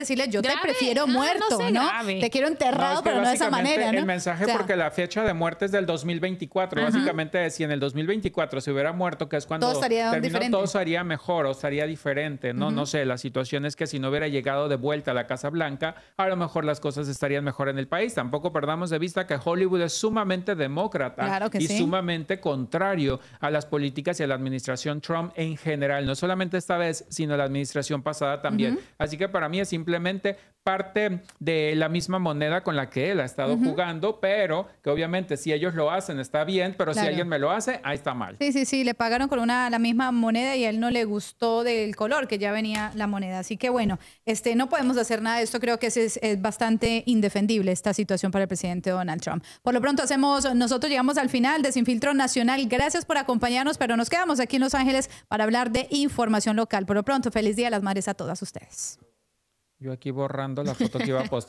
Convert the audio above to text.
decirle, yo grave, te prefiero no muerto, sé, ¿no? grave. Te quiero enterrado, es que pero no de esa básicamente manera, ¿no? el mensaje, O sea, porque la fecha de muerte es del 2024. Básicamente, si en el 2024 se hubiera muerto, que es cuando todo estaría terminó, diferente. todo estaría mejor o estaría diferente, ¿no? No sé, la situación es que si no hubiera llegado de vuelta a la Casa Blanca, a lo mejor las cosas estarían mejor en el país. Tampoco perdamos de vista que Hollywood es sumamente demócrata Claro que y sí. sumamente contrario a las políticas y a la administración Trump en general. No solamente esta vez, sino la administración pasada también. Así que para mí es simplemente parte de la misma moneda con la que él ha estado jugando, pero que obviamente si ellos lo hacen está bien, pero si Claro. alguien me lo hace, ahí está mal. Sí, sí, sí, le pagaron con la misma moneda y a él no le gustó del color que ya venía la moneda. Así que bueno, no podemos hacer nada de esto. Creo que es bastante indefendible esta situación para el presidente Donald Trump. Por lo pronto nosotros llegamos al final de Sin Filtro Nacional. Gracias por acompañarnos, pero nos quedamos aquí en Los Ángeles para hablar de información local. Por lo pronto, feliz Día de las Madres a todas ustedes. Yo aquí borrando la foto que iba a postear.